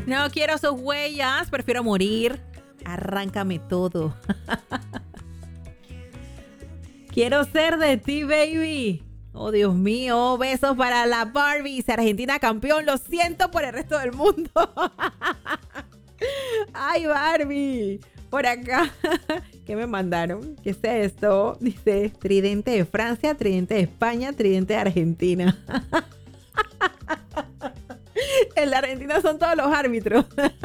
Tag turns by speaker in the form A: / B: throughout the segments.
A: No quiero sus huellas, prefiero morir. Arráncame todo. Quiero ser de ti, baby. Oh, Dios mío, besos para la Barbie. Argentina campeón, lo siento por el resto del mundo. Ay, Barbie. Por acá, ¿qué me mandaron? ¿Qué es esto? Dice, tridente de Francia, tridente de España, tridente de Argentina. En la Argentina son todos los árbitros.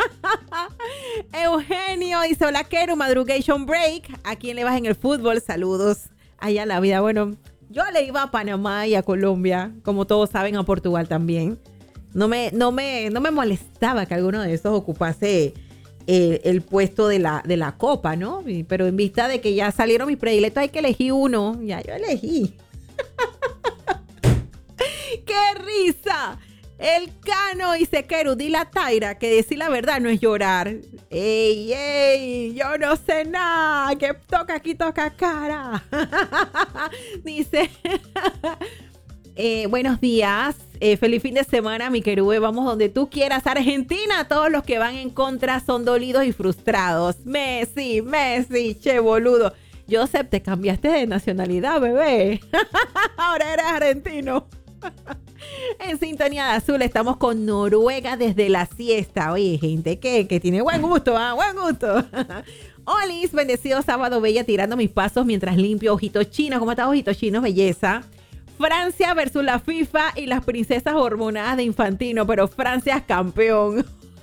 A: Eugenio dice, hola, Keru, Madrugation Break. ¿A quién le vas en el fútbol? Saludos. Allá la vida. Bueno, yo le iba a Panamá y a Colombia, como todos saben, a Portugal también. No me molestaba que alguno de esos ocupase el puesto de la copa, ¿no? Pero en vista de que ya salieron mis predilectos, hay que elegir uno. Ya yo elegí. ¡Qué risa! El Cano dice, Keru, dile a Taira que decir la verdad no es llorar. ¡Ey, ey! Yo no sé nada. Que toca aquí, toca cara. Dice, buenos días. Feliz fin de semana, mi Kerube. Vamos donde tú quieras. Argentina, todos los que van en contra son dolidos y frustrados. Messi, che boludo. Joseph, te cambiaste de nacionalidad, bebé. Ahora eres argentino. En sintonía de azul estamos con Noruega desde la siesta. Oye, gente que tiene buen gusto, ¿ah? Buen gusto. Olis, bendecido sábado, bella, tirando mis pasos mientras limpio ojitos chinos. ¿Cómo estás, ojitos chinos, belleza? Francia versus la FIFA y las princesas hormonadas de Infantino, pero Francia es campeón.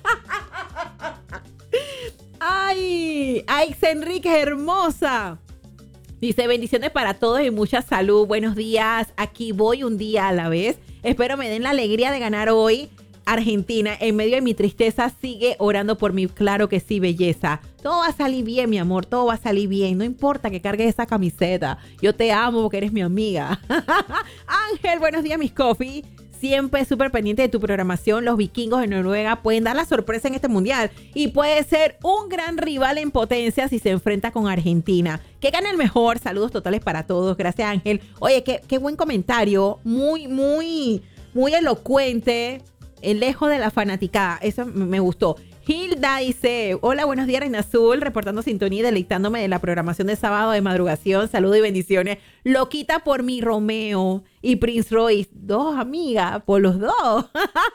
A: ¡Ay! ¡Ay, Enrique, hermosa! Dice, bendiciones para todos y mucha salud. Buenos días. Aquí voy un día a la vez. Espero me den la alegría de ganar hoy. Argentina, en medio de mi tristeza, sigue orando por mí. Claro que sí, belleza. Todo va a salir bien, mi amor. Todo va a salir bien. No importa que cargues esa camiseta. Yo te amo porque eres mi amiga. Ángel, buenos días, mis coffee. Siempre súper pendiente de tu programación. Los vikingos de Noruega pueden dar la sorpresa en este mundial y puede ser un gran rival en potencia si se enfrenta con Argentina. Que gane el mejor. Saludos totales para todos. Gracias, Ángel. Oye, qué buen comentario. Muy elocuente. Lejos de la fanaticada. Eso me gustó. Hilda dice, hola, buenos días, Reina Azul, reportando sintonía y deleitándome de la programación de sábado de madrugación. Saludos y bendiciones. Loquita por mi Romeo y Prince Royce. Dos amigas, por los dos.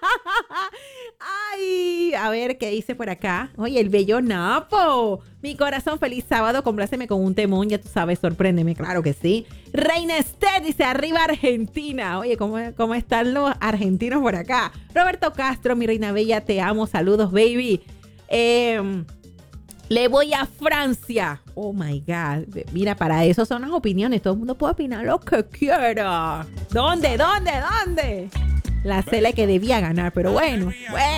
A: Ay, a ver qué dice por acá. Oye, el bello Napo. Mi corazón, feliz sábado. Compláceme con un temón, ya tú sabes, sorpréndeme. Claro que sí. Reina Esther dice, arriba Argentina. Oye, ¿cómo están los argentinos por acá? Roberto Castro, mi reina bella, te amo. Saludos, baby. Le voy a Francia. Oh, my God. Mira, para eso son las opiniones. Todo el mundo puede opinar lo que quiera. ¿Dónde? La Cele que debía ganar, pero bueno.